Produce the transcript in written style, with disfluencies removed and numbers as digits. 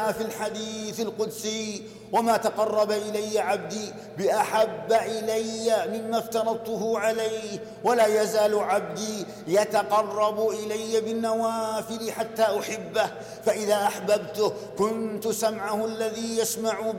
في الحديث القدسي: وما تقرب إلي عبدي بأحب إلي مما افترضته عليه، ولا يزال عبدي يتقرب إلي بالنوافل حتى أحبه، فإذا أحببته كنت سمعه الذي يسمع